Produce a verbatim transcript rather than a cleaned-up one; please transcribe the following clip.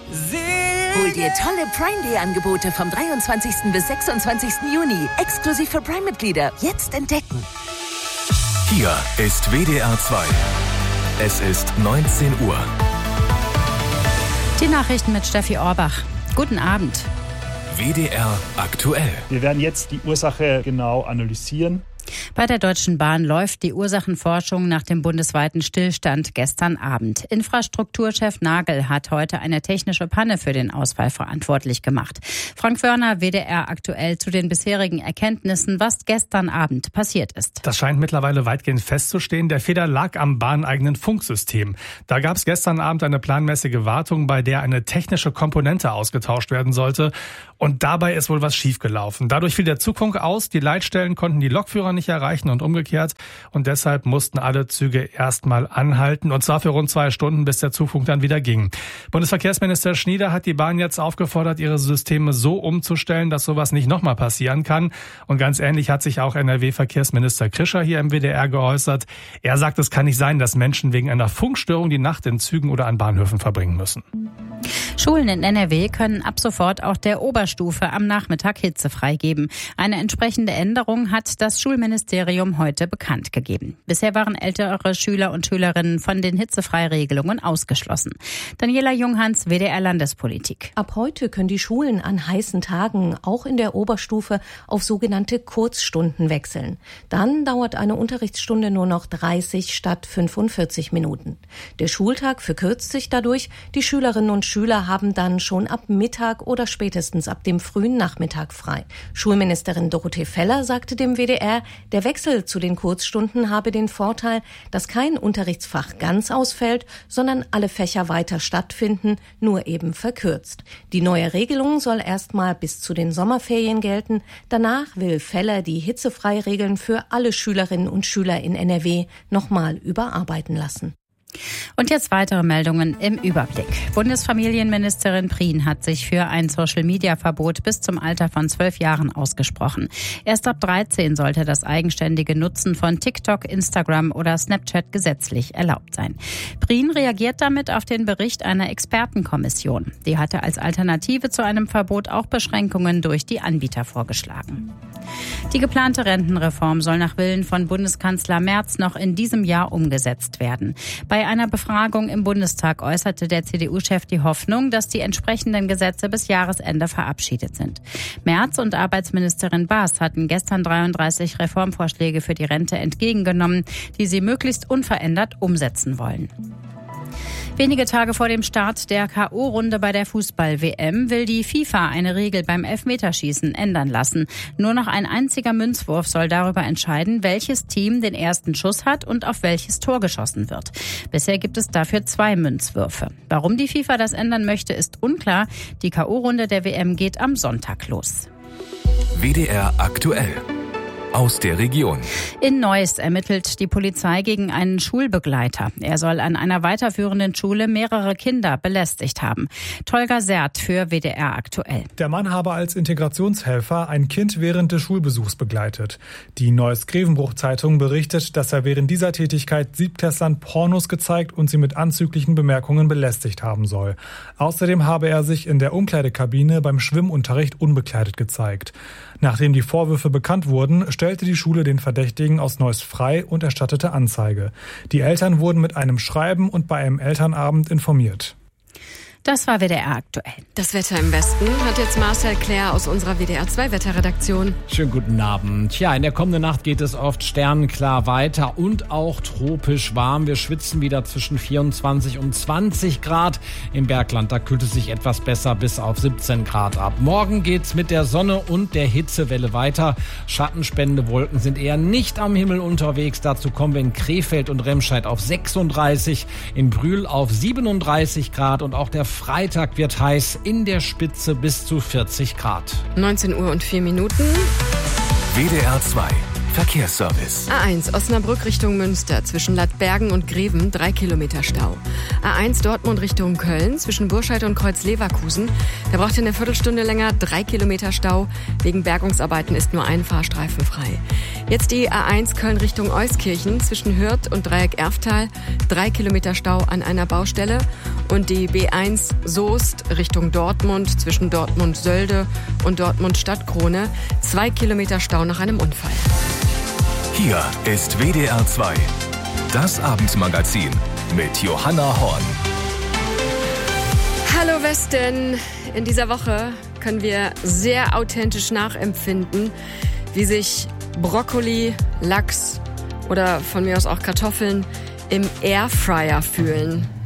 Hol dir tolle Prime Day Angebote vom dreiundzwanzigsten bis sechsundzwanzigsten Juni. Exklusiv für Prime-Mitglieder. Jetzt entdecken. Hier ist W D R zwei. Es ist neunzehn Uhr. Die Nachrichten mit Steffi Orbach. Guten Abend. W D R aktuell. Wir werden jetzt die Ursache genau analysieren. Bei der Deutschen Bahn läuft die Ursachenforschung nach dem bundesweiten Stillstand gestern Abend. Infrastrukturchef Nagel hat heute eine technische Panne für den Ausfall verantwortlich gemacht. Frank Wörner, W D R aktuell zu den bisherigen Erkenntnissen, was gestern Abend passiert ist. Das scheint mittlerweile weitgehend festzustehen. Der Fehler lag am bahneigenen Funksystem. Da gab es gestern Abend eine planmäßige Wartung, bei der eine technische Komponente ausgetauscht werden sollte. Und dabei ist wohl was schiefgelaufen. Dadurch fiel der Zugfunk aus, die Leitstellen konnten die Lokführer nicht erreichen und umgekehrt. Und deshalb mussten alle Züge erstmal anhalten. Und zwar für rund zwei Stunden, bis der Zugfunk dann wieder ging. Bundesverkehrsminister Schnieder hat die Bahn jetzt aufgefordert, ihre Systeme so umzustellen, dass sowas nicht nochmal passieren kann. Und ganz ähnlich hat sich auch N R W-Verkehrsminister Krischer hier im W D R geäußert. Er sagt, es kann nicht sein, dass Menschen wegen einer Funkstörung die Nacht in Zügen oder an Bahnhöfen verbringen müssen. Schulen in N R W können ab sofort auch der Oberstufe am Nachmittag hitzefrei geben. Eine entsprechende Änderung hat das Schulministerium heute bekannt gegeben. Bisher waren ältere Schüler und Schülerinnen von den Hitzefreiregelungen ausgeschlossen. Daniela Junghans, W D R Landespolitik. Ab heute können die Schulen an heißen Tagen auch in der Oberstufe auf sogenannte Kurzstunden wechseln. Dann dauert eine Unterrichtsstunde nur noch dreißig statt fünfundvierzig Minuten. Der Schultag verkürzt sich dadurch. Die Schülerinnen und Schüler haben dann schon ab Mittag oder spätestens ab dem frühen Nachmittag frei. Schulministerin Dorothee Feller sagte dem W D R, der Wechsel zu den Kurzstunden habe den Vorteil, dass kein Unterrichtsfach ganz ausfällt, sondern alle Fächer weiter stattfinden, nur eben verkürzt. Die neue Regelung soll erstmal bis zu den Sommerferien gelten. Danach will Feller die Hitzefreiregeln für alle Schülerinnen und Schüler in N R W nochmal überarbeiten lassen. Und jetzt weitere Meldungen im Überblick. Bundesfamilienministerin Prien hat sich für ein Social-Media-Verbot bis zum Alter von zwölf Jahren ausgesprochen. Erst ab dreizehn sollte das eigenständige Nutzen von TikTok, Instagram oder Snapchat gesetzlich erlaubt sein. Prien reagiert damit auf den Bericht einer Expertenkommission. Die hatte als Alternative zu einem Verbot auch Beschränkungen durch die Anbieter vorgeschlagen. Die geplante Rentenreform soll nach Willen von Bundeskanzler Merz noch in diesem Jahr umgesetzt werden. Bei einer Befragung im Bundestag äußerte der C D U-Chef die Hoffnung, dass die entsprechenden Gesetze bis Jahresende verabschiedet sind. Merz und Arbeitsministerin Baas hatten gestern dreiunddreißig Reformvorschläge für die Rente entgegengenommen, die sie möglichst unverändert umsetzen wollen. Wenige Tage vor dem Start der K O-Runde bei der Fußball-W M will die FIFA eine Regel beim Elfmeterschießen ändern lassen. Nur noch ein einziger Münzwurf soll darüber entscheiden, welches Team den ersten Schuss hat und auf welches Tor geschossen wird. Bisher gibt es dafür zwei Münzwürfe. Warum die FIFA das ändern möchte, ist unklar. Die K O-Runde der W M geht am Sonntag los. W D R aktuell. Aus der Region. In Neuss ermittelt die Polizei gegen einen Schulbegleiter. Er soll an einer weiterführenden Schule mehrere Kinder belästigt haben. Tolga Sert für W D R aktuell. Der Mann habe als Integrationshelfer ein Kind während des Schulbesuchs begleitet. Die Neuss-Grevenbruch-Zeitung berichtet, dass er während dieser Tätigkeit Siebtklässlern Pornos gezeigt und sie mit anzüglichen Bemerkungen belästigt haben soll. Außerdem habe er sich in der Umkleidekabine beim Schwimmunterricht unbekleidet gezeigt. Nachdem die Vorwürfe bekannt wurden, stellte die Schule den Verdächtigen aus Neuss frei und erstattete Anzeige. Die Eltern wurden mit einem Schreiben und bei einem Elternabend informiert. Das war W D R aktuell. Das Wetter im Westen hat jetzt Marcel Claire aus unserer W D R zwei Wetterredaktion. Schönen guten Abend. Ja, in der kommenden Nacht geht es oft sternenklar weiter und auch tropisch warm. Wir schwitzen wieder zwischen vierundzwanzig und zwanzig Grad. Im Bergland, da kühlt es sich etwas besser bis auf siebzehn Grad ab. Morgen geht's mit der Sonne und der Hitzewelle weiter. Schattenspendende Wolken sind eher nicht am Himmel unterwegs. Dazu kommen wir in Krefeld und Remscheid auf sechsunddreißig, in Brühl auf siebenunddreißig Grad und auch der Freitag wird heiß, in der Spitze bis zu vierzig Grad. neunzehn Uhr und vier Minuten. W D R zwei. Verkehrsservice. A eins Osnabrück Richtung Münster zwischen Lattbergen und Greven drei Kilometer Stau. A eins Dortmund Richtung Köln zwischen Burscheid und Kreuz-Leverkusen. Da braucht ihr eine Viertelstunde länger, drei Kilometer Stau. Wegen Bergungsarbeiten ist nur ein Fahrstreifen frei. Jetzt die A eins Köln Richtung Euskirchen zwischen Hürth und Dreieck-Erftal. Drei Kilometer Stau an einer Baustelle. Und die B eins Soest Richtung Dortmund zwischen Dortmund-Sölde und Dortmund-Stadtkrone. Zwei Kilometer Stau nach einem Unfall. Hier ist W D R zwei, das Abendmagazin mit Johanna Horn. Hallo Westen! In dieser Woche können wir sehr authentisch nachempfinden, wie sich Brokkoli, Lachs oder von mir aus auch Kartoffeln im Airfryer fühlen.